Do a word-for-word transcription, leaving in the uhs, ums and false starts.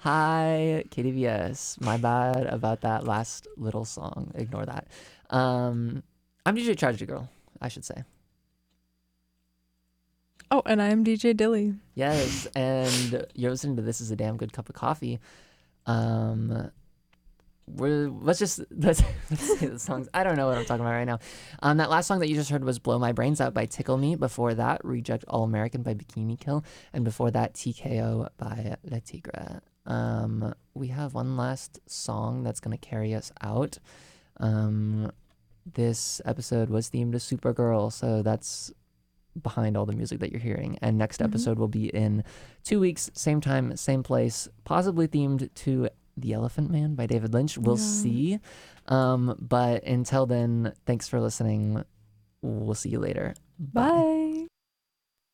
Hi, K D V S. My bad about that last little song. Ignore that. Um, I'm D J Tragedy Girl, I should say. Oh, and I'm D J Dilly. Yes, and you're listening to This Is a Damn Good Cup of Coffee. Um, we're let's just let's, let's say the songs. I don't know what I'm talking about right now. Um, that last song that you just heard was "Blow My Brains Out" by Tickle Me. Before that, "Reject All American" by Bikini Kill, and before that, "T K O" by Le Tigre. Um, we have one last song that's gonna carry us out. Um, this episode was themed to Supergirl, so that's behind all the music that you're hearing. And next Mhm. episode will be in two weeks, same time, same place, possibly themed to The Elephant Man by David Lynch. We'll Yeah. see. Um, but until then, thanks for listening. We'll see you later. Bye. Bye.